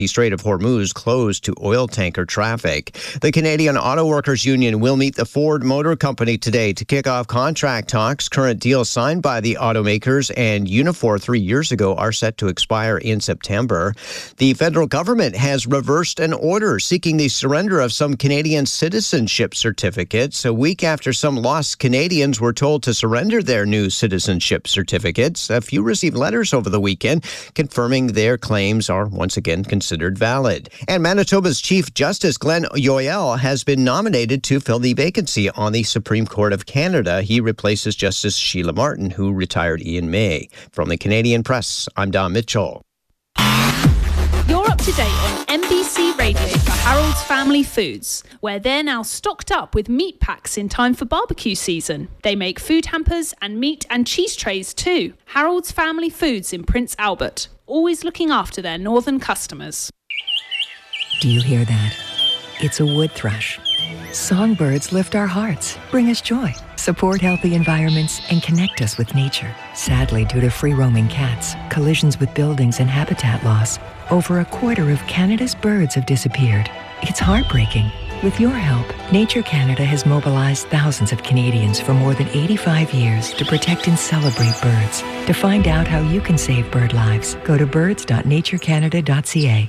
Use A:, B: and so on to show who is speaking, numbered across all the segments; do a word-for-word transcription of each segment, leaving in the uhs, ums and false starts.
A: The Strait of Hormuz closed to oil tanker traffic. The Canadian Auto Workers Union will meet the Ford Motor Company today to kick off contract talks. Current deals signed by the automakers and Unifor three years ago are set to expire in September. The federal government has reversed an order seeking the surrender of some Canadian citizenship certificates. A week after some lost Canadians were told to surrender their new citizenship certificates, a few received letters over the weekend confirming their claims are once again considered considered valid. And Manitoba's Chief Justice Glenn Yoel has been nominated to fill the vacancy on the Supreme Court of Canada. He replaces Justice Sheila Martin, who retired in May. From the Canadian Press, I'm Don Mitchell.
B: You're up to date on M B C Radio for Harold's Family Foods, where they're now stocked up with meat packs in time for barbecue season. They make food hampers and meat and cheese trays too. Harold's Family Foods in Prince Albert, always looking after their northern customers.
C: Do you hear that? It's a wood thrush. Songbirds lift our hearts, bring us joy, support healthy environments, and connect us with nature. Sadly, due to free-roaming cats, collisions with buildings, and habitat loss, over a quarter of Canada's birds have disappeared. It's heartbreaking. With your help, Nature Canada has mobilized thousands of Canadians for more than eighty-five years to protect and celebrate birds. To find out how you can save bird lives, go to birds dot nature canada dot c a.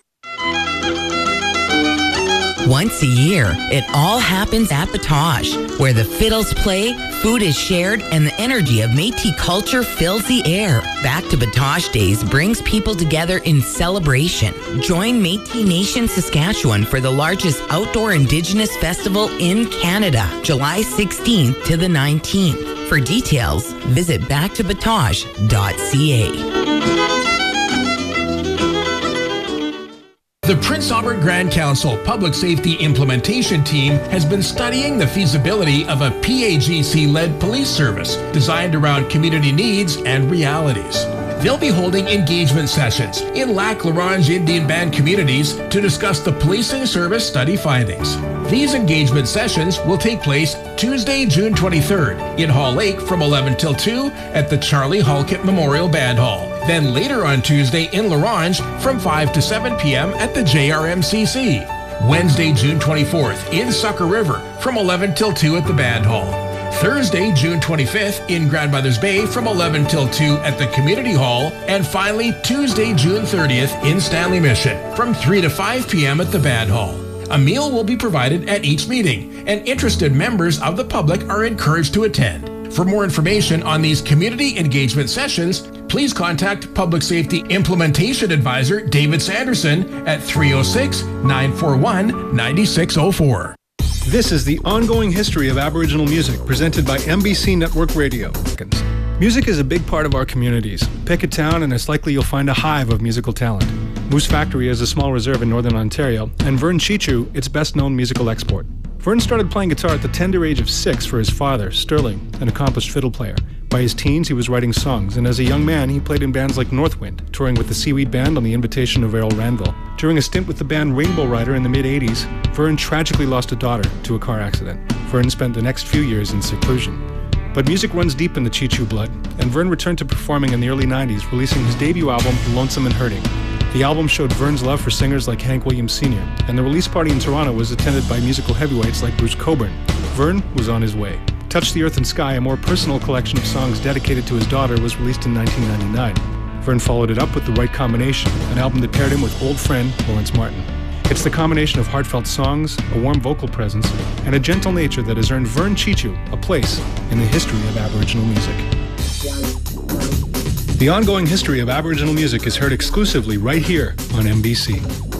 D: Once a year, it all happens at Batoche, where the fiddles play, food is shared, and the energy of Métis culture fills the air. Back to Batoche Days brings people together in celebration. Join Métis Nation Saskatchewan for the largest outdoor Indigenous festival in Canada, July sixteenth to the nineteenth. For details, visit back to batoche dot c a.
E: The Prince Albert Grand Council Public Safety Implementation Team has been studying the feasibility of a P A G C-led police service designed around community needs and realities. They'll be holding engagement sessions in Lac La Ronge Indian Band communities to discuss the policing service study findings. These engagement sessions will take place Tuesday, June twenty-third in Hall Lake from eleven till two at the Charlie Halkett Memorial Band Hall. Then later on Tuesday in La Ronge from five to seven p.m. at the J R M C C. Wednesday, June twenty-fourth in Sucker River from eleven till two at the Band Hall. Thursday, June twenty-fifth in Grandmother's Bay from eleven till two at the Community Hall. And finally, Tuesday, June thirtieth in Stanley Mission from three to five p.m. at the Band Hall. A meal will be provided at each meeting, and interested members of the public are encouraged to attend. For more information on these community engagement sessions, please contact Public Safety Implementation Advisor David Sanderson at three oh six, nine four one, nine six oh four.
F: This is the ongoing history of Aboriginal music presented by M B C Network Radio. Music is a big part of our communities. Pick a town and it's likely you'll find a hive of musical talent. Moose Factory is a small reserve in northern Ontario, and Vern Chichu, its best-known musical export. Vern started playing guitar at the tender age of six for his father, Sterling, an accomplished fiddle player. By his teens, he was writing songs, and as a young man, he played in bands like Northwind, touring with the Seaweed Band on the invitation of Errol Ranville. During a stint with the band Rainbow Rider in the mid-eighties, Vern tragically lost a daughter to a car accident. Vern spent the next few years in seclusion. But music runs deep in the Chichu blood, and Vern returned to performing in the early nineties, releasing his debut album, Lonesome and Hurting. The album showed Vern's love for singers like Hank Williams Senior, and the release party in Toronto was attended by musical heavyweights like Bruce Cockburn. Vern was on his way. Touch the Earth and Sky, a more personal collection of songs dedicated to his daughter, was released in nineteen ninety-nine. Vern followed it up with The Right Combination, an album that paired him with old friend Lawrence Martin. It's the combination of heartfelt songs, a warm vocal presence, and a gentle nature that has earned Vern Chichu a place in the history of Aboriginal music. The ongoing history of Aboriginal music is heard exclusively right here on M B C.